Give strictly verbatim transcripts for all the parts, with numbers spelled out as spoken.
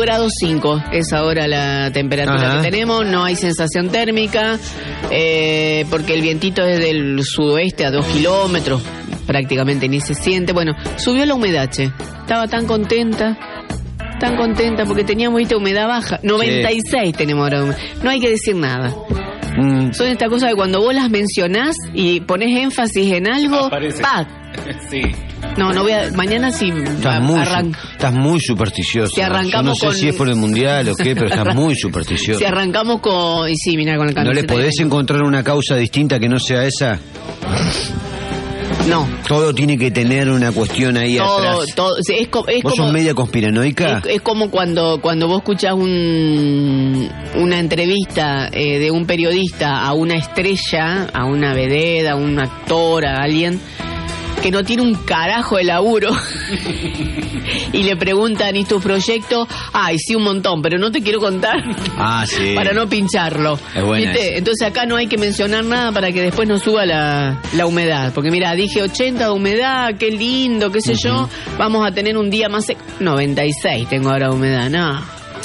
Grados cinco es ahora la temperatura Ajá. que tenemos, no hay sensación térmica, eh, porque el vientito es del sudoeste a dos kilómetros, prácticamente ni se siente. Bueno, subió la humedad, che. Estaba tan contenta, tan contenta porque teníamos, viste, humedad baja. noventa y seis sí. Tenemos ahora. No hay que decir nada. Mm. Son estas cosas que cuando vos las mencionás y pones énfasis en algo, ¡pac! Sí. No, no voy a... Mañana sí... Estás muy, arran... estás muy supersticioso. Si arrancamos Yo no sé con... si es por el mundial o qué, pero estás muy supersticioso. Si arrancamos con... Y sí, mira, con el ¿No le podés encontrar una causa distinta que no sea esa? No. Todo tiene que tener una cuestión ahí todo, atrás. Todo, es, es ¿Vos como, sos media conspiranoica? Es, es como cuando cuando vos escuchás un, una entrevista eh, de un periodista a una estrella, a una vedette, a un actor, a alguien que no tiene un carajo de laburo y le preguntan, ¿y tu proyecto? Ay, sí, un montón, pero no te quiero contar. Ah, sí. Para no pincharlo. Es buena. ¿Viste? Entonces acá no hay que mencionar nada para que después no suba la, la humedad. Porque mira, dije ochenta de humedad, qué lindo, qué sé uh-huh. yo. Vamos a tener un día más seco. noventa y seis tengo ahora de humedad. No.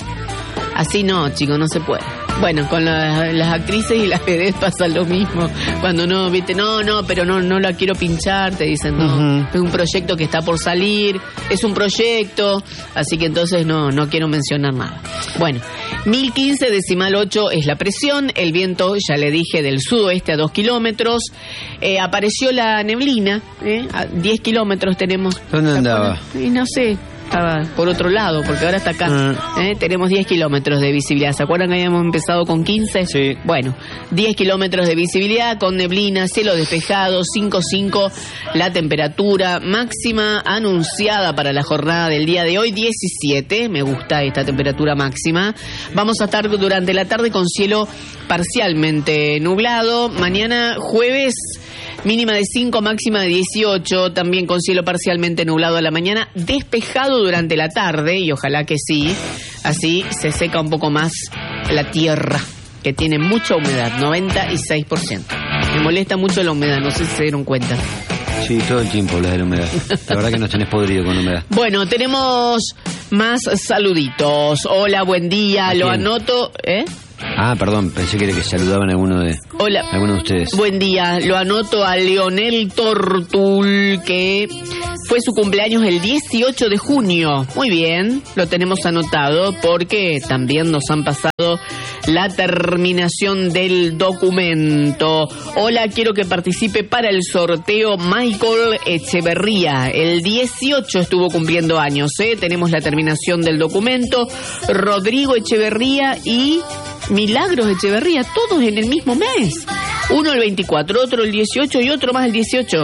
Así no, chicos, no se puede. Bueno, con la, las actrices y las vedettes pasa lo mismo. Cuando no, viste, no, no, pero no no la quiero pinchar, te dicen, no, uh-huh. es un proyecto que está por salir, es un proyecto, así que entonces no no quiero mencionar nada. Bueno, mil quince decimal ocho es la presión, el viento, ya le dije, del sudoeste a dos kilómetros, eh, apareció la neblina, eh, a diez kilómetros tenemos. ¿Dónde andaba? Y no sé. Estaba por otro lado, porque ahora está acá. Uh. ¿eh? Tenemos diez kilómetros de visibilidad. ¿Se acuerdan que habíamos empezado con quince? Sí. Bueno, diez kilómetros de visibilidad con neblina, cielo despejado, cinco cinco la temperatura máxima anunciada para la jornada del día de hoy, diecisiete. Me gusta esta temperatura máxima. Vamos a estar durante la tarde con cielo parcialmente nublado. Mañana jueves, mínima de cinco, máxima de dieciocho, también con cielo parcialmente nublado a la mañana, despejado durante la tarde, y ojalá que sí, así se seca un poco más la tierra, que tiene mucha humedad, noventa y seis por ciento. Me molesta mucho la humedad, no sé si se dieron cuenta. Sí, todo el tiempo hablas de la humedad. La verdad que nos tenés podrido con la humedad. Bueno, tenemos más saluditos. Hola, buen día, lo anoto, ¿eh? Ah, perdón, pensé que era que saludaban a alguno de, Hola. alguno de ustedes. Buen día, lo anoto a Leonel Tortul, que fue su cumpleaños el dieciocho de junio. Muy bien, lo tenemos anotado porque también nos han pasado la terminación del documento. Hola, quiero que participe para el sorteo Michael Echeverría. El dieciocho estuvo cumpliendo años, ¿eh? Tenemos la terminación del documento. Rodrigo Echeverría y Milagros Echeverría, todos en el mismo mes. Uno el veinticuatro, otro el dieciocho y otro más el dieciocho.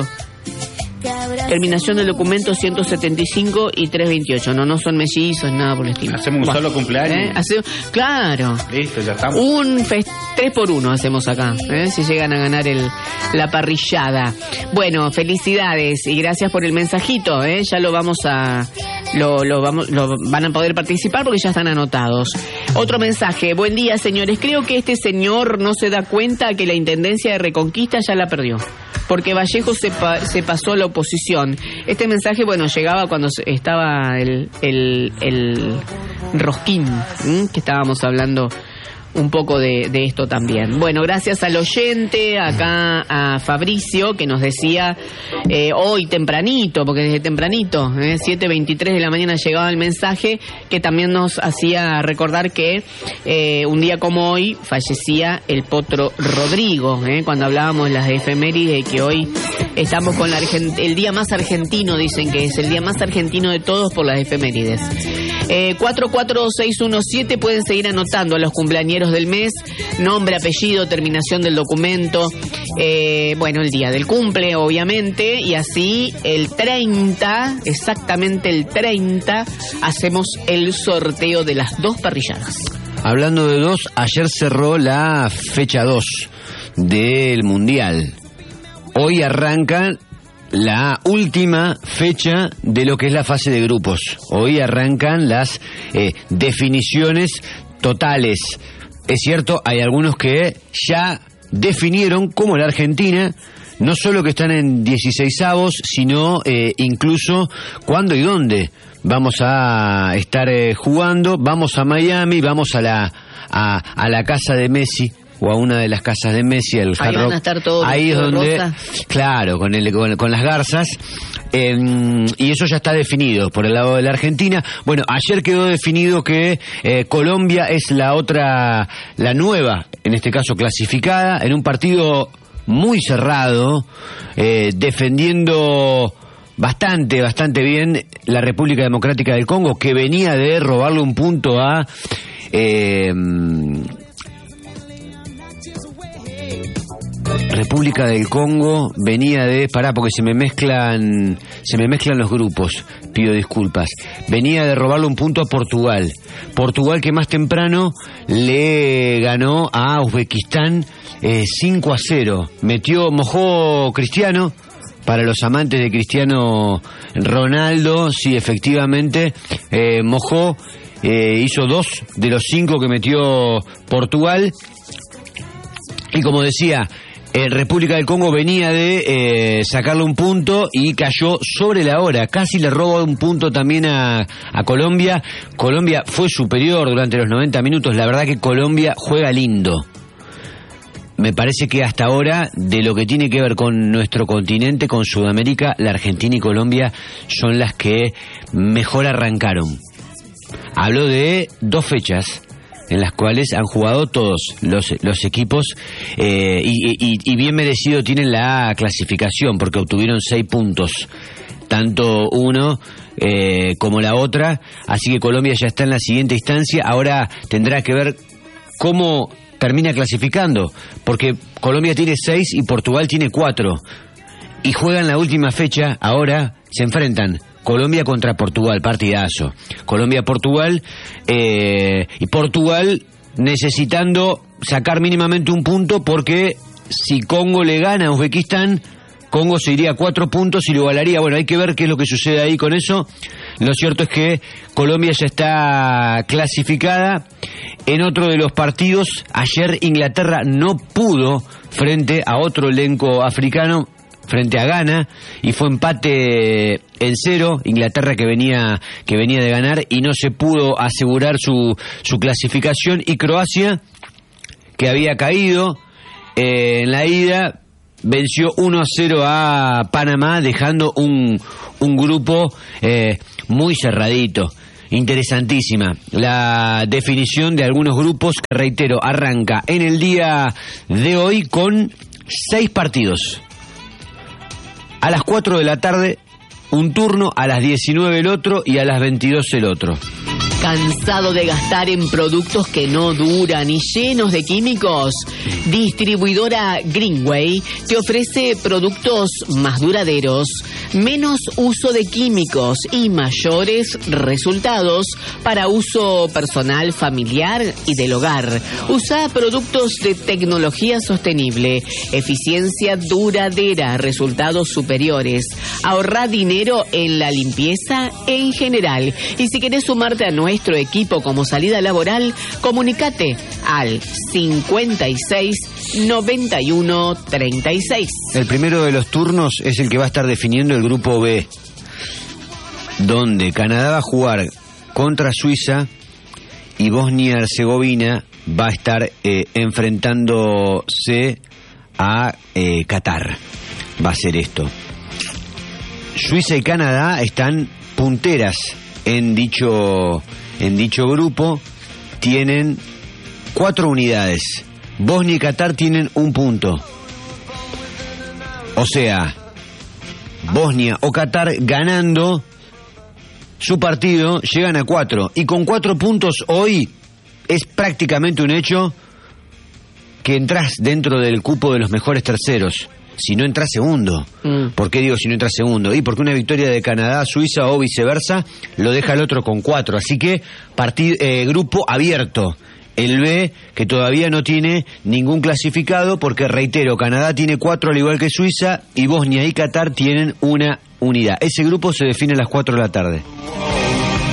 Terminación del documento ciento setenta y cinco y trescientos veintiocho. No, no son mellizos, nada por el estilo. Hacemos un Buah. solo cumpleaños. ¿Eh? Hacemos, claro. Listo, ya estamos. Un fest- tres por uno hacemos acá, ¿eh? Si llegan a ganar el la parrillada. Bueno, felicidades y gracias por el mensajito, ¿eh? Ya lo vamos a... Lo, lo, vamos, lo van a poder participar porque ya están anotados. Otro mensaje. Buen día, señores. Creo que este señor no se da cuenta que la Intendencia de Reconquista ya la perdió, porque Vallejo se, pa- se pasó a la oposición. Este mensaje, bueno, llegaba cuando estaba el, el, el rosquín, ¿m? que estábamos hablando un poco de, de esto también. Bueno, gracias al oyente, acá a Fabricio, que nos decía eh, hoy tempranito, porque desde tempranito, eh, siete veintitrés de la mañana llegaba el mensaje, que también nos hacía recordar que eh, un día como hoy fallecía el Potro Rodrigo, eh, cuando hablábamos de las efemérides, de que hoy estamos con la Argent- el día más argentino, dicen que es el día más argentino de todos por las efemérides. Eh, cuatro cuatro seis uno siete, pueden seguir anotando a los cumpleañeros del mes, nombre, apellido, terminación del documento, eh, bueno, el día del cumple, obviamente, y así el treinta, exactamente el treinta, hacemos el sorteo de las dos parrilladas. Hablando de dos, ayer cerró la fecha dos del Mundial. Hoy arranca la última fecha de lo que es la fase de grupos. Hoy arrancan las eh, definiciones totales. Es cierto, hay algunos que ya definieron, como la Argentina, no solo que están en dieciseisavos, sino eh, incluso cuándo y dónde vamos a estar eh, jugando. Vamos a Miami, vamos a la a, a la casa de Messi, o a una de las casas de Messi, el Hard Ahí van Rock. a estar todos Ahí es donde, rosa. claro, con, el, con, con las garzas, eh, y eso ya está definido por el lado de la Argentina. Bueno, ayer quedó definido que eh, Colombia es la otra, la nueva, en este caso clasificada, en un partido muy cerrado, eh, defendiendo bastante, bastante bien la República Democrática del Congo, que venía de robarle un punto a... Eh, República del Congo venía de, pará, porque se me mezclan, se me mezclan los grupos, pido disculpas. Venía de robarle un punto a Portugal. Portugal que más temprano le ganó a Uzbekistán eh, cinco a cero. Metió, mojó Cristiano. Para los amantes de Cristiano Ronaldo, sí, efectivamente, eh, mojó, eh, hizo dos de los cinco que metió Portugal. Y como decía, eh, República del Congo venía de eh, sacarle un punto y cayó sobre la hora. Casi le robó un punto también a, a Colombia. Colombia fue superior durante los noventa minutos. La verdad que Colombia juega lindo. Me parece que hasta ahora, de lo que tiene que ver con nuestro continente, con Sudamérica, la Argentina y Colombia son las que mejor arrancaron. Hablo de dos fechas en las cuales han jugado todos los, los equipos eh, y, y, y bien merecido tienen la clasificación porque obtuvieron seis puntos, tanto uno eh, como la otra, así que Colombia ya está en la siguiente instancia. Ahora tendrá que ver cómo termina clasificando, porque Colombia tiene seis y Portugal tiene cuatro, y juegan la última fecha, ahora se enfrentan Colombia contra Portugal, partidazo. Colombia-Portugal, eh, y Portugal necesitando sacar mínimamente un punto, porque si Congo le gana a Uzbekistán, Congo se iría a cuatro puntos y lo igualaría. Bueno, hay que ver qué es lo que sucede ahí con eso. Lo cierto es que Colombia ya está clasificada. En otro de los partidos, ayer Inglaterra no pudo frente a otro elenco africano, frente a Ghana, y fue empate en cero. Inglaterra que venía que venía de ganar y no se pudo asegurar su, su clasificación, y Croacia, que había caído eh, en la ida, venció uno a cero a Panamá, dejando un, un grupo eh, muy cerradito. Interesantísima la definición de algunos grupos que, reitero, arranca en el día de hoy con seis partidos. A las cuatro de la tarde un turno, a las diecinueve el otro y a las veintidós el otro. ¿Cansado de gastar en productos que no duran y llenos de químicos? Distribuidora Greenway te ofrece productos más duraderos, menos uso de químicos y mayores resultados para uso personal, familiar y del hogar. Usa productos de tecnología sostenible, eficiencia duradera, resultados superiores. Ahorra dinero en la limpieza en general. Y si querés sumarte a nuestro nuestro equipo como salida laboral, comunicate al cincuenta y seis noventa y uno treinta y seis. El primero de los turnos es el que va a estar definiendo el grupo B, donde Canadá va a jugar contra Suiza y Bosnia-Herzegovina va a estar eh, enfrentándose a eh, Qatar. Va a ser esto. Suiza y Canadá están punteras en dicho en dicho grupo, tienen cuatro unidades. Bosnia y Qatar tienen un punto. O sea, Bosnia o Qatar ganando su partido llegan a cuatro, y con cuatro puntos hoy es prácticamente un hecho que entras dentro del cupo de los mejores terceros. Si no entras segundo. Mm. ¿Por qué digo si no entras segundo? Y porque una victoria de Canadá, Suiza o viceversa lo deja al otro con cuatro. Así que partido, eh, grupo abierto. El B, que todavía no tiene ningún clasificado, porque, reitero, Canadá tiene cuatro al igual que Suiza, y Bosnia y Qatar tienen una unidad. Ese grupo se define a las cuatro de la tarde.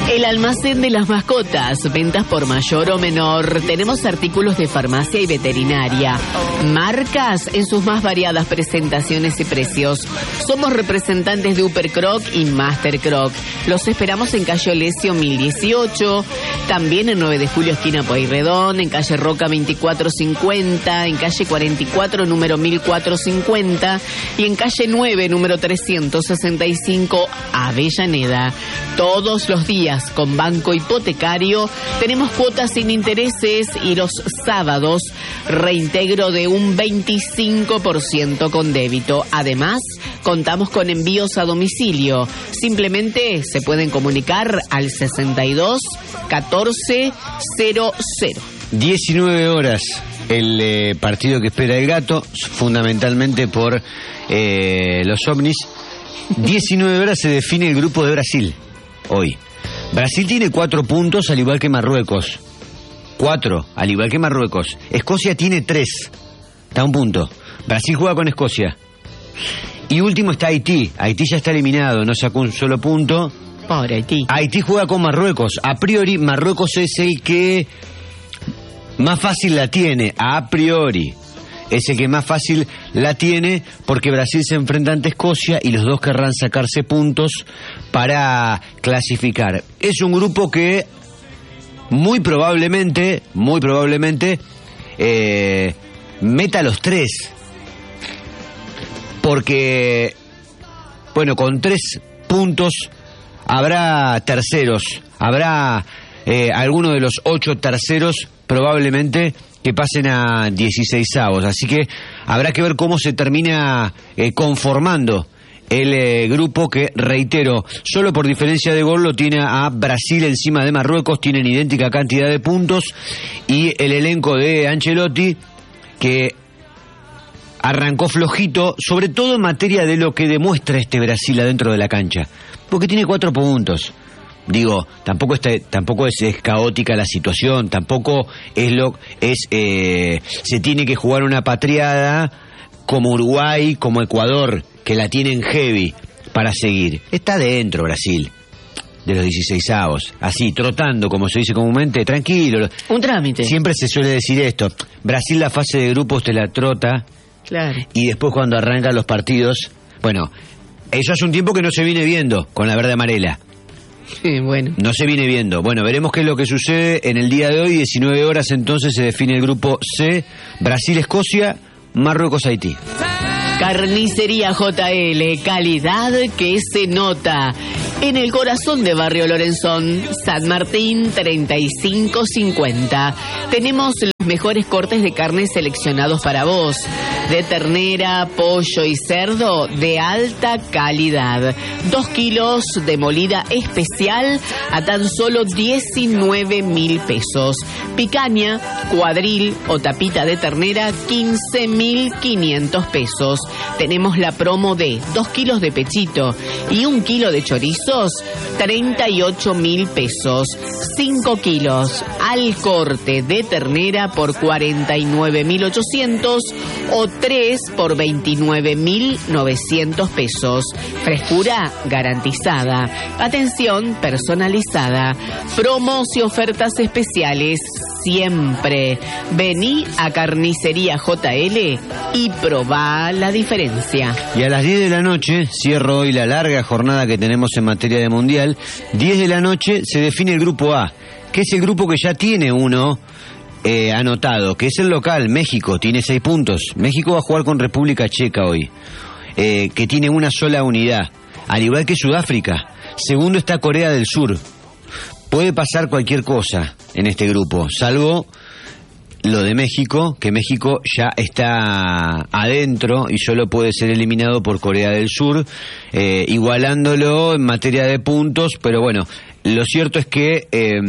El almacén de las mascotas, ventas por mayor o menor. Tenemos artículos de farmacia y veterinaria. Marcas en sus más variadas presentaciones y precios. Somos representantes de Upper Croc y Master Croc. Los esperamos en calle Olesio mil dieciocho, también en nueve de julio esquina Pueyrredón, en calle Roca veinticuatro cincuenta, en calle cuarenta y cuatro número mil cuatrocientos cincuenta y en calle nueve número trescientos sesenta y cinco Avellaneda. Todos los días con banco hipotecario tenemos cuotas sin intereses y los sábados reintegro de un veinticinco por ciento con débito. Además, contamos con envíos a domicilio. Simplemente se pueden comunicar al sesenta y dos catorce cero cero. diecinueve horas el eh, partido que espera el gato, fundamentalmente por eh, los ovnis. diecinueve horas se define el grupo de Brasil hoy. Brasil tiene cuatro puntos, al igual que Marruecos. Cuatro, al igual que Marruecos. Escocia tiene tres. Está a un punto. Brasil juega con Escocia. Y último está Haití. Haití ya está eliminado, no sacó un solo punto. Pobre Haití. Haití juega con Marruecos. A priori, Marruecos es el que más fácil la tiene. A priori. Es el que más fácil la tiene porque Brasil se enfrenta ante Escocia y los dos querrán sacarse puntos para clasificar. Es un grupo que muy probablemente, muy probablemente, eh, meta los tres. Porque, bueno, con tres puntos habrá terceros, habrá eh, alguno de los ocho terceros probablemente que pasen a dieciseisavos, así que habrá que ver cómo se termina eh, conformando el eh, grupo que, reitero, solo por diferencia de gol lo tiene a Brasil encima de Marruecos, tienen idéntica cantidad de puntos, y el elenco de Ancelotti, que arrancó flojito, sobre todo en materia de lo que demuestra este Brasil adentro de la cancha, porque tiene cuatro puntos. Digo, tampoco está, tampoco es, es caótica la situación, tampoco es lo es eh, se tiene que jugar una patriada como Uruguay, como Ecuador, que la tienen heavy para seguir. Está dentro Brasil de los dieciseisavos, así, trotando, como se dice comúnmente, tranquilo. Un trámite. Siempre se suele decir esto. Brasil la fase de grupos te la trota. Claro. Y después cuando arrancan los partidos, bueno, eso hace un tiempo que no se viene viendo con la verde amarela. Sí, bueno. No se viene viendo. Bueno, veremos qué es lo que sucede en el día de hoy. diecinueve horas entonces se define el grupo C. Brasil-Escocia, Marruecos-Haití. Carnicería J L, calidad que se nota. En el corazón de Barrio Lorenzón, San Martín treinta y cinco cincuenta. Tenemos los mejores cortes de carne seleccionados para vos. De ternera, pollo y cerdo de alta calidad. Dos kilos de molida especial a tan solo diecinueve mil pesos. Picaña, cuadril o tapita de ternera, quince mil quinientos pesos. Tenemos la promo de dos kilos de pechito y un kilo de chorizos, treinta y ocho mil pesos. cinco kilos al corte de ternera por cuarenta y nueve mil ochocientos o tres por veintinueve mil novecientos pesos. Frescura garantizada. Atención personalizada. Promos y ofertas especiales siempre. Vení a Carnicería J L y probá la diferencia. Y a las diez de la noche, cierro hoy la larga jornada que tenemos en materia de mundial, diez de la noche se define el grupo A, que es el grupo que ya tiene uno eh, anotado, que es el local, México, tiene seis puntos. México va a jugar con República Checa hoy, eh, que tiene una sola unidad, al igual que Sudáfrica. Segundo está Corea del Sur. Puede pasar cualquier cosa en este grupo, salvo lo de México, que México ya está adentro y solo puede ser eliminado por Corea del Sur, eh, igualándolo en materia de puntos, pero bueno, lo cierto es que eh,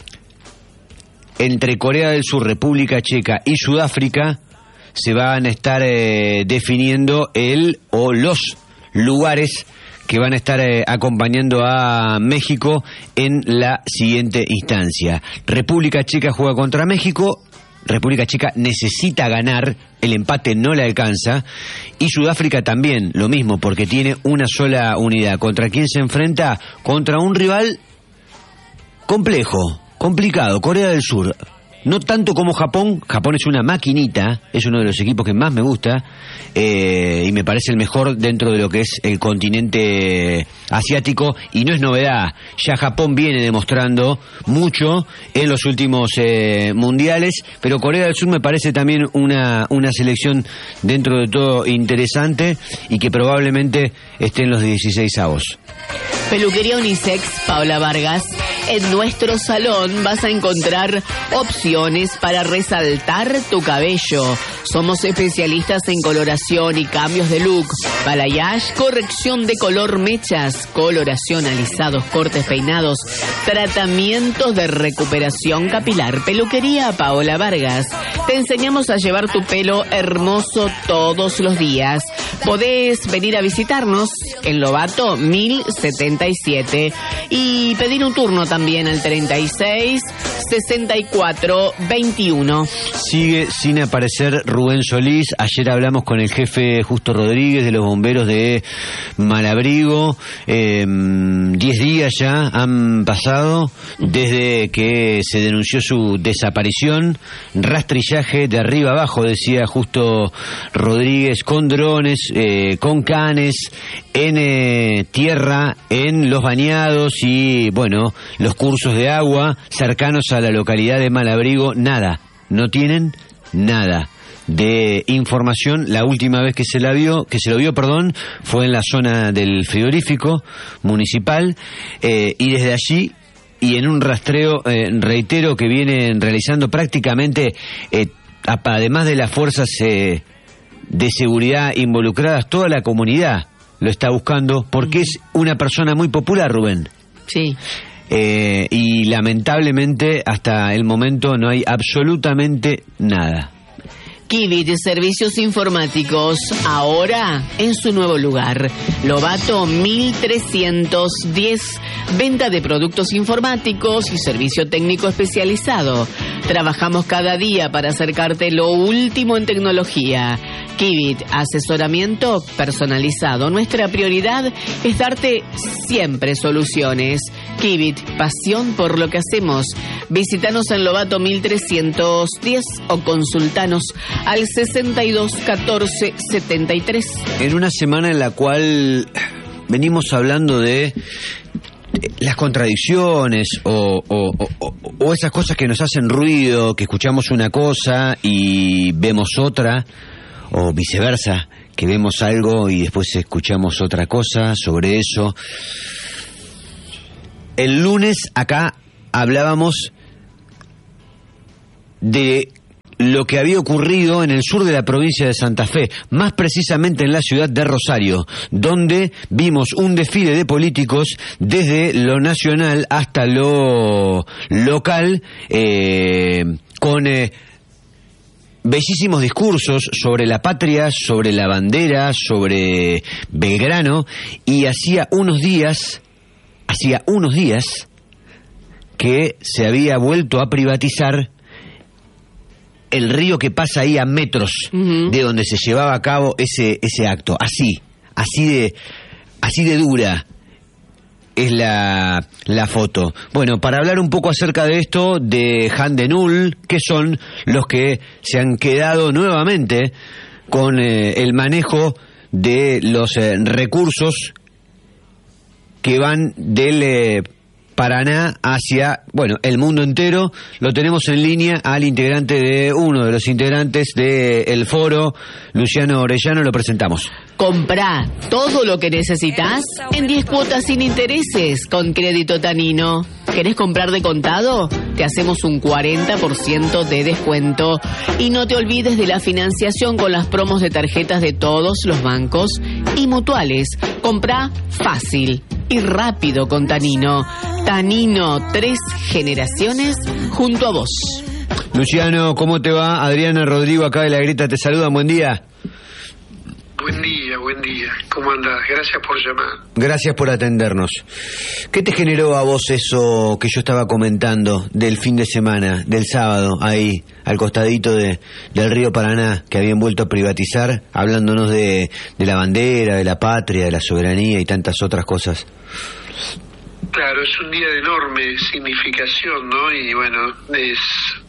entre Corea del Sur, República Checa y Sudáfrica se van a estar eh, definiendo el o los lugares que van a estar eh, acompañando a México en la siguiente instancia. República Checa juega contra México, República Checa necesita ganar, el empate no le alcanza, y Sudáfrica también, lo mismo, porque tiene una sola unidad. ¿Contra quién se enfrenta? Contra un rival complejo, complicado. Corea del Sur, no tanto como Japón. Japón es una maquinita, es uno de los equipos que más me gusta, eh, y me parece el mejor dentro de lo que es el continente asiático, y no es novedad, ya Japón viene demostrando mucho en los últimos eh, mundiales, pero Corea del Sur me parece también una, una selección dentro de todo interesante y que probablemente esté en los dieciseisavos. Peluquería Unisex, Paola Vargas. En nuestro salón vas a encontrar opciones para resaltar tu cabello. Somos especialistas en coloración y cambios de look. Balayage, corrección de color, mechas, coloración, alisados, cortes, peinados, tratamientos de recuperación capilar. Peluquería Paola Vargas. Te enseñamos a llevar tu pelo hermoso todos los días. Podés venir a visitarnos en Lobato mil setenta y siete y pedir un turno también al treinta y seis, sesenta y cuatro, veintiuno. Sigue sin aparecer Rubén Solís. Ayer hablamos con el jefe Justo Rodríguez de los bomberos de Malabrigo. Eh, diez días ya han pasado desde que se denunció su desaparición. Rastrillaje de arriba abajo, decía Justo Rodríguez, con drones, eh, con canes, en eh, tierra, en los bañados y, bueno, los cursos de agua cercanos a la localidad de Malabrigo. Nada, no tienen nada de información. La última vez que se la vio, que se lo vio, perdón, fue en la zona del frigorífico municipal, eh, y desde allí y en un rastreo, eh, reitero, que vienen realizando prácticamente, eh, además de las fuerzas eh, de seguridad involucradas, toda la comunidad lo está buscando porque es una persona muy popular, Rubén. Sí. Eh, y lamentablemente hasta el momento no hay absolutamente nada. Kivit, servicios informáticos, ahora en su nuevo lugar. Lobato mil trescientos diez, venta de productos informáticos y servicio técnico especializado. Trabajamos cada día para acercarte lo último en tecnología. Kivit, asesoramiento personalizado. Nuestra prioridad es darte siempre soluciones. Kivit, pasión por lo que hacemos. Visítanos en Lobato mil trescientos diez o consultanos al sesenta y dos, catorce, setenta y tres. En una semana en la cual venimos hablando de las contradicciones o, o, o, o esas cosas que nos hacen ruido, que escuchamos una cosa y vemos otra, o viceversa, que vemos algo y después escuchamos otra cosa sobre eso. El lunes acá hablábamos de lo que había ocurrido en el sur de la provincia de Santa Fe, más precisamente en la ciudad de Rosario, donde vimos un desfile de políticos desde lo nacional hasta lo local, eh, con eh, bellísimos discursos sobre la patria, sobre la bandera, sobre Belgrano, y hacía unos días, hacía unos días que se había vuelto a privatizar el río que pasa ahí a metros uh-huh. de donde se llevaba a cabo ese ese acto. Así, así de así de dura es la, la foto. Bueno, para hablar un poco acerca de esto, de Han de Null, que son los que se han quedado nuevamente con eh, el manejo de los eh, recursos que van del eh, Paraná hacia, bueno, el mundo entero. Lo tenemos en línea al integrante de, uno de los integrantes del foro, Luciano Orellano, lo presentamos. Comprá todo lo que necesitas en diez cuotas sin intereses con Crédito Tanino. ¿Querés comprar de contado? Te hacemos un cuarenta por ciento de descuento. Y no te olvides de la financiación con las promos de tarjetas de todos los bancos y mutuales. Comprá fácil y rápido con Tanino. Tanino, tres generaciones junto a vos. Luciano, ¿cómo te va? Adriana, Rodrigo, acá de La Grieta, te saludan, buen día. Buen día, buen día. ¿Cómo andás? Gracias por llamar. Gracias por atendernos. ¿Qué te generó a vos eso que yo estaba comentando del fin de semana, del sábado, ahí, al costadito de, del río Paraná, que habían vuelto a privatizar, hablándonos de, de la bandera, de la patria, de la soberanía y tantas otras cosas? Claro, es un día de enorme significación, ¿no? Y bueno, es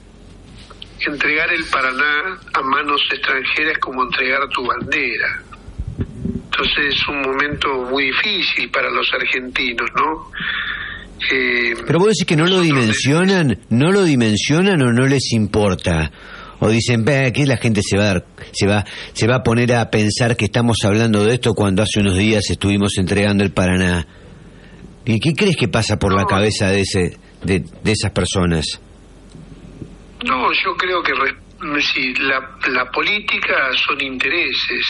entregar el Paraná a manos extranjeras como entregar tu bandera. Entonces es un momento muy difícil para los argentinos, ¿no? Eh, Pero vos decís que no lo dimensionan, no lo dimensionan o no les importa. O dicen, ve, que la gente se va a dar, se va, se va a poner a pensar que estamos hablando de esto cuando hace unos días estuvimos entregando el Paraná. ¿Y qué crees que pasa por no, la cabeza de ese, de, de esas personas? No, yo creo que sí, la, la política son intereses.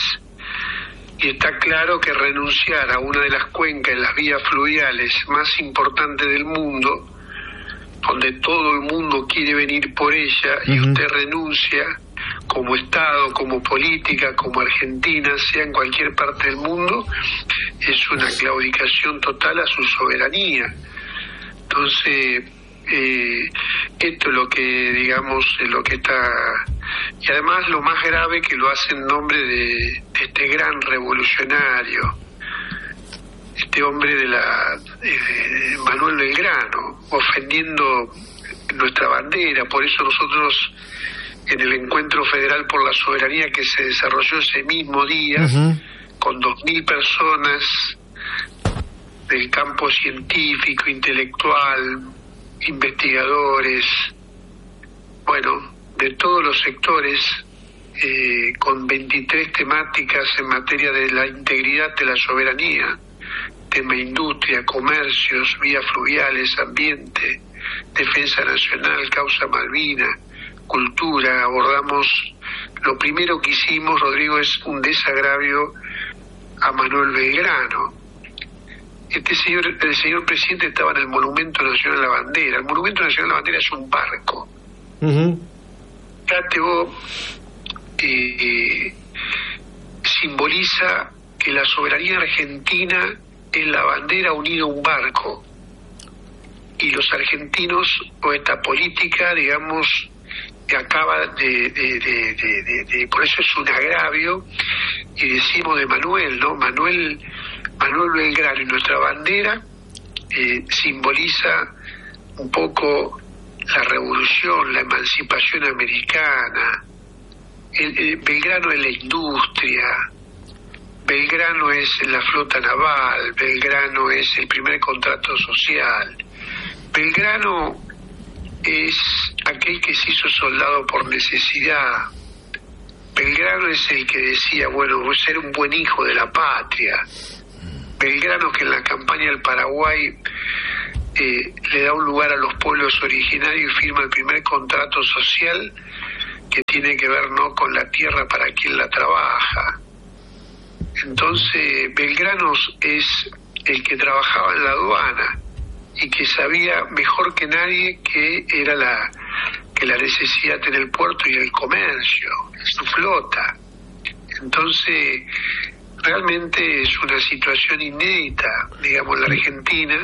Y está claro que renunciar a una de las cuencas en las vías fluviales más importantes del mundo, donde todo el mundo quiere venir por ella, uh-huh. y usted renuncia como Estado, como política, como Argentina, sea en cualquier parte del mundo, es una claudicación total a su soberanía. Entonces, eh, esto es lo que, digamos, es lo que está... Y además lo más grave que lo hace en nombre de, de este gran revolucionario, este hombre de la de Manuel Belgrano, ofendiendo nuestra bandera. Por eso nosotros en el Encuentro Federal por la Soberanía, que se desarrolló ese mismo día, uh-huh. con dos mil personas del campo científico, intelectual, investigadores, bueno, de todos los sectores, eh, con veintitrés temáticas en materia de la integridad de la soberanía, tema industria, comercios, vías fluviales, ambiente, defensa nacional, causa Malvina, cultura. Abordamos, lo primero que hicimos, Rodrigo, es un desagravio a Manuel Belgrano. Este señor, el señor presidente estaba en el Monumento Nacional de la Bandera. El Monumento Nacional de la Bandera es un barco. Uh-huh. Vos, eh, simboliza que la soberanía argentina es la bandera unida a un barco, y los argentinos, o esta política, digamos, que acaba de, de, de, de, de, de por eso es un agravio. Y decimos de Manuel, ¿no? Manuel Manuel Belgrano y nuestra bandera eh, simboliza un poco la revolución, la emancipación americana. El, el Belgrano es la industria, Belgrano es la flota naval, Belgrano es el primer contrato social, Belgrano es aquel que se hizo soldado por necesidad, Belgrano es el que decía, bueno, voy a ser un buen hijo de la patria, Belgrano que en la campaña del Paraguay Eh, le da un lugar a los pueblos originarios y firma el primer contrato social que tiene que ver no con la tierra para quien la trabaja. Entonces Belgrano es el que trabajaba en la aduana y que sabía mejor que nadie que era la que la necesidad en el puerto y el comercio, su flota. Entonces realmente es una situación inédita, digamos, en la Argentina.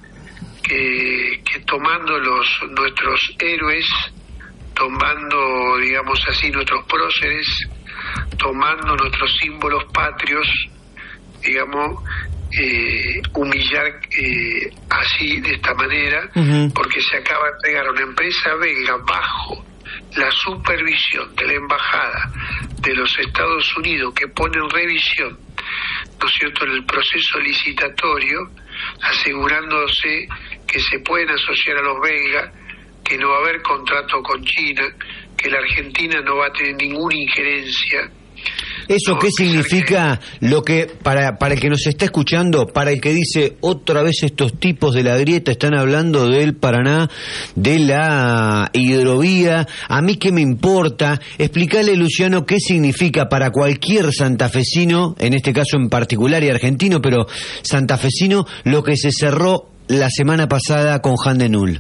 Que, que tomando los nuestros héroes, tomando, digamos así, nuestros próceres, tomando nuestros símbolos patrios, digamos, eh, humillar eh, así, de esta manera, uh-huh. porque se acaba de entregar a una empresa belga bajo la supervisión de la Embajada de los Estados Unidos, que pone en revisión, ¿no es cierto?, en el proceso licitatorio, asegurándose que se pueden asociar a los belgas, que no va a haber contrato con China, que la Argentina no va a tener ninguna injerencia. ¿Eso no, qué significa? Lo que para para el que nos está escuchando, para el que dice otra vez estos tipos de la grieta están hablando del Paraná, de la hidrovía, a mí qué me importa, explicarle, Luciano, qué significa para cualquier santafesino, en este caso en particular y argentino, pero santafesino, lo que se cerró la semana pasada con Jan de Null.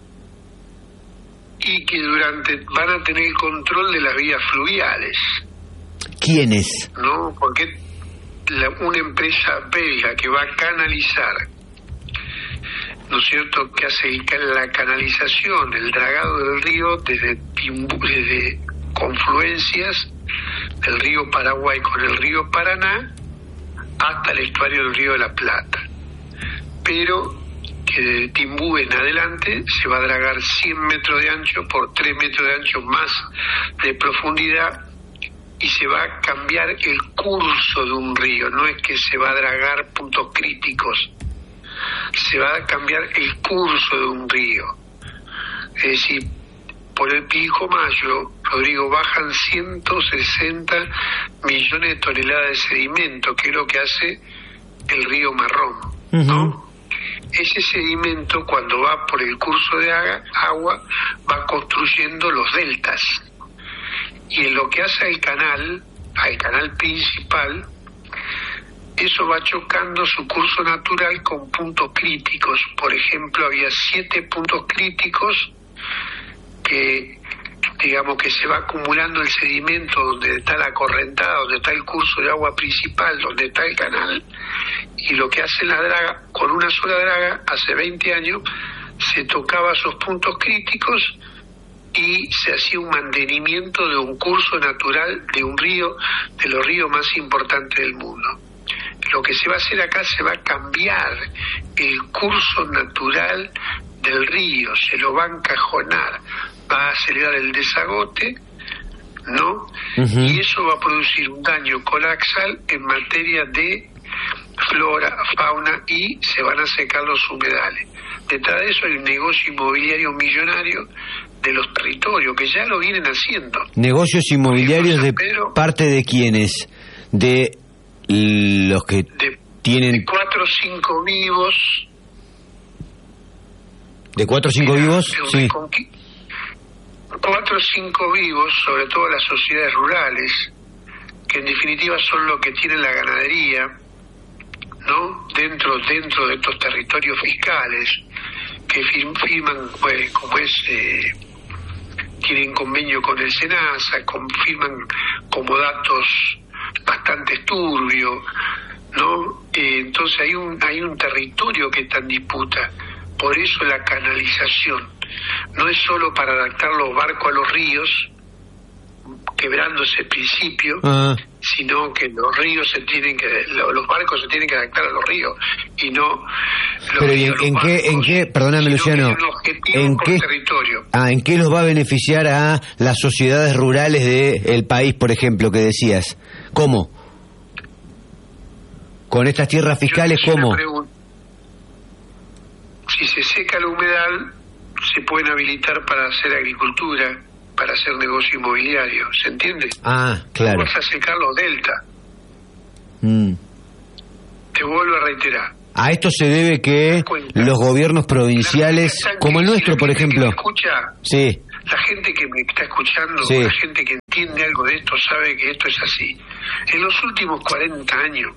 Y que durante van a tener el control de las vías fluviales. ¿Quiénes? No, porque la, una empresa belga que va a canalizar, ¿no es cierto?, que hace el, la canalización, el dragado del río desde, desde confluencias del río Paraguay con el río Paraná hasta el estuario del río de la Plata. Pero que que de Timbú en adelante se va a dragar cien metros de ancho por tres metros de ancho más de profundidad, y se va a cambiar el curso de un río. No es que se va a dragar puntos críticos, se va a cambiar el curso de un río. Es decir, por el Pilcomayo, Rodrigo, bajan ciento sesenta millones de toneladas de sedimento, que es lo que hace el río Marrón, ¿no? Uh-huh. Ese sedimento, cuando va por el curso de agua, va construyendo los deltas. Y en lo que hace al canal, al canal principal, eso va chocando su curso natural con puntos críticos. Por ejemplo, había siete puntos críticos que, digamos, que se va acumulando el sedimento donde está la correntada, donde está el curso de agua principal, donde está el canal, y lo que hace la draga, con una sola draga, hace veinte años, se tocaba esos puntos críticos y se hacía un mantenimiento de un curso natural de un río, de los ríos más importantes del mundo. Lo que se va a hacer acá, se va a cambiar el curso natural del río, se lo va a encajonar, va a acelerar el desagote, ¿no? Uh-huh. Y eso va a producir un daño colapsal en materia de flora, fauna, y se van a secar los humedales. Detrás de eso hay un negocio inmobiliario millonario de los territorios, que ya lo vienen haciendo. ¿Negocios inmobiliarios de parte de quiénes? De los que de, tienen... De cuatro o cinco vivos. ¿De cuatro o cinco vivos? Sí. Cuatro o cinco vivos, sobre todo las sociedades rurales, que en definitiva son los que tienen la ganadería, ¿no? Dentro, dentro de estos territorios fiscales, que firman, pues, como es... Eh, tienen convenio con el SENASA, confirman como datos bastante turbios, ¿no? Eh, entonces hay un hay un territorio que está en disputa. Por eso la canalización no es solo para adaptar los barcos a los ríos, quebrando ese principio, uh-huh. sino que los ríos se tienen que, los barcos se tienen que adaptar a los ríos y no. Pero ¿y en, en qué, en qué, perdóname Luciano, en qué, territorio. Ah, en qué los va a beneficiar a las sociedades rurales del país, por ejemplo, que decías? ¿Cómo? Con estas tierras fiscales, ¿cómo? Si se seca el humedal, se pueden habilitar para hacer agricultura, para hacer negocio inmobiliario, ¿se entiende? Ah, claro. Vas a secar los deltas. Mm. Te vuelvo a reiterar. A esto se debe que los gobiernos provinciales, como el nuestro, por ejemplo... Que me escucha, sí. La gente que me está escuchando, sí. La gente que entiende algo de esto, sabe que esto es así. En los últimos cuarenta años,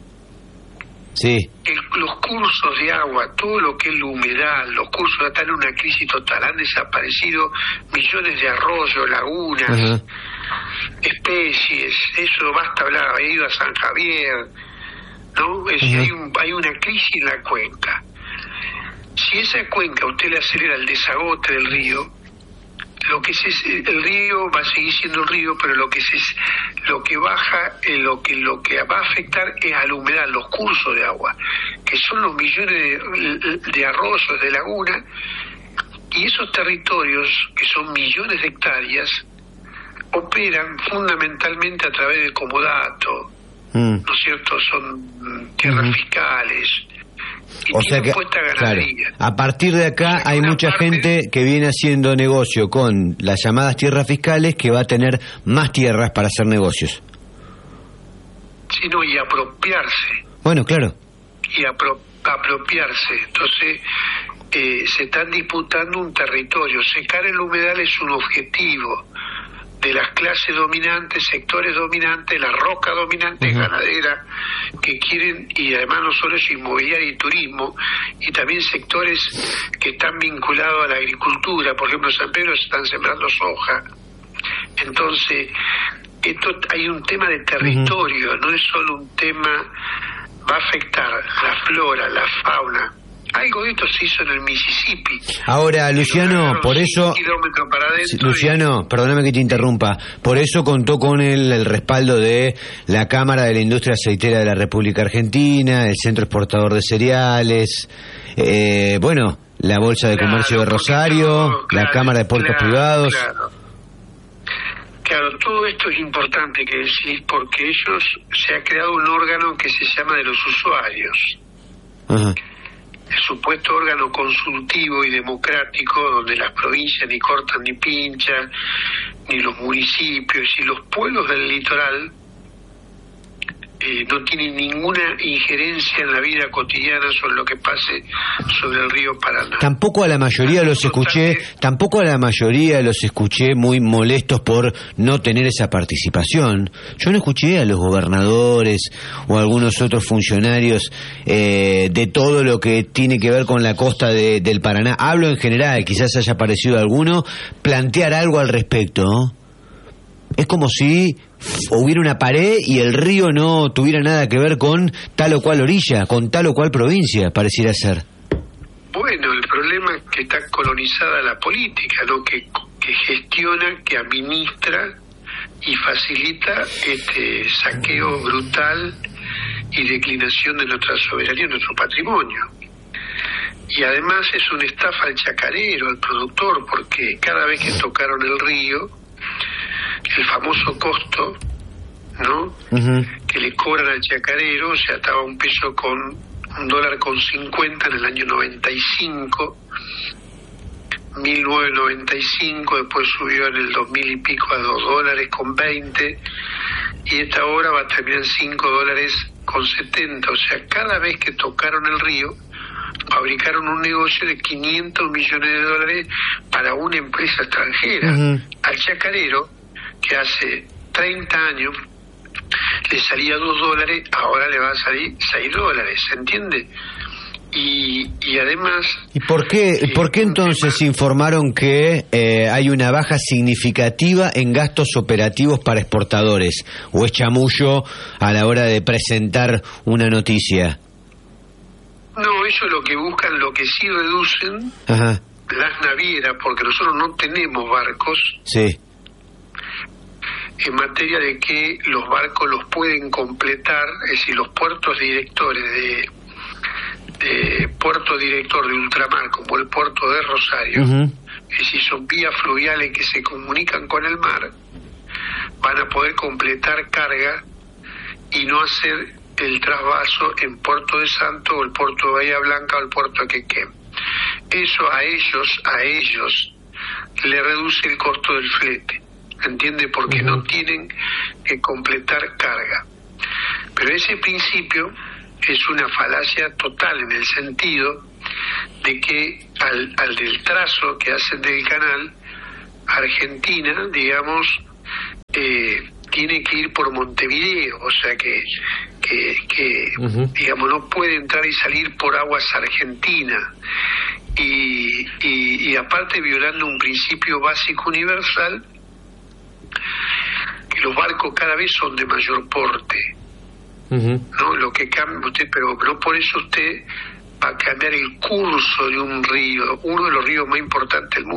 sí. el, los cursos de agua, todo lo que es la humedad, los cursos están en una crisis total. Han desaparecido millones de arroyos, lagunas, uh-huh. especies. Eso basta hablar, he ido a San Javier, ¿no? Es, uh-huh. hay, un, hay una crisis en la cuenca. Si esa cuenca usted le acelera el desagote del río, lo que se, el río va a seguir siendo el río, pero lo que se lo que baja, eh, lo que lo que va a afectar es a la humedad, los cursos de agua, que son los millones de, de arroyos, de lagunas, y esos territorios, que son millones de hectáreas, operan fundamentalmente a través de comodato, mm. ¿no es cierto? Son tierras mm. fiscales. Y o sea que, claro, a partir de acá o sea hay mucha parte, gente que viene haciendo negocio con las llamadas tierras fiscales, que va a tener más tierras para hacer negocios. Sí, no, y apropiarse. Bueno, claro. Y apro, apropiarse. Entonces, eh, se están disputando un territorio. Secar el humedal es un objetivo de las clases dominantes, sectores dominantes, la roca dominante uh-huh. ganadera, que quieren, y además no solo es inmobiliaria y turismo, y también sectores que están vinculados a la agricultura. Por ejemplo, en San Pedro se están sembrando soja. Entonces, esto hay un tema de territorio, uh-huh. no es solo un tema, va a afectar la flora, la fauna, Algo de esto se hizo en el Mississippi. Ahora, Luciano, por eso... Para Luciano, y... perdóname que te interrumpa. Por eso contó con el, el respaldo de la Cámara de la Industria Aceitera de la República Argentina, el Centro Exportador de Cereales, eh, bueno, la Bolsa de claro, Comercio de Rosario, todo, claro, la Cámara de Puertos claro, Privados. Claro. Claro, todo esto es importante que decís porque ellos, se ha creado un órgano que se llama de los usuarios. Ajá. El supuesto órgano consultivo y democrático donde las provincias ni cortan ni pinchan, ni los municipios y los pueblos del litoral eh, no tienen ninguna injerencia en la vida cotidiana sobre lo que pase sobre el río Paraná. Tampoco a la mayoría los escuché, tampoco a la mayoría los escuché muy molestos por no tener esa participación. Yo no escuché a los gobernadores o a algunos otros funcionarios eh, de todo lo que tiene que ver con la costa de, del Paraná. Hablo en general, quizás haya parecido a alguno, plantear algo al respecto, ¿no? Es como si hubiera una pared y el río no tuviera nada que ver con tal o cual orilla, con tal o cual provincia, pareciera ser. Bueno, el problema es que está colonizada la política, ¿no? Que, que gestiona, que administra y facilita este saqueo brutal y declinación de nuestra soberanía, de nuestro patrimonio. Y además es una estafa al chacarero, al productor, porque cada vez que tocaron el río, el famoso costo, ¿no? Uh-huh. Que le cobran al chacarero, o sea, estaba un peso con un dólar con cincuenta en el año noventa y cinco, mil novecientos noventa y cinco, después subió en el dos mil y pico a dos dólares con veinte, y esta hora va a terminar en cinco dólares con setenta, o sea, cada vez que tocaron el río, fabricaron un negocio de quinientos millones de dólares para una empresa extranjera. Uh-huh. Al chacarero, que hace treinta años le salía dos dólares, ahora le va a salir seis dólares, ¿se entiende? Y, y además... ¿Y por qué, eh, por qué entonces tema... informaron que eh, hay una baja significativa en gastos operativos para exportadores? ¿O es chamullo a la hora de presentar una noticia? No, ellos lo que buscan, lo que sí reducen, Ajá. las navieras, porque nosotros no tenemos barcos. Sí. En materia de que los barcos los pueden completar, es decir, los puertos directores de, de puerto director de ultramar, como el puerto de Rosario, uh-huh. es decir, son vías fluviales que se comunican con el mar, van a poder completar carga y no hacer el trasvaso en Puerto de Santo o el puerto de Bahía Blanca o el puerto de Quequén. Eso a ellos, a ellos, le reduce el costo del flete. ¿Entiende? Porque uh-huh. no tienen que completar carga. Pero ese principio es una falacia total en el sentido de que al, al del trazo que hacen del canal, Argentina, digamos, eh, tiene que ir por Montevideo, o sea que, que, que uh-huh. digamos, no puede entrar y salir por aguas argentinas. Y, y, y aparte violando un principio básico universal, que los barcos cada vez son de mayor porte, uh-huh. no lo que cambia usted, pero no por eso usted va a cambiar el curso de un río, uno de los ríos más importantes del mundo.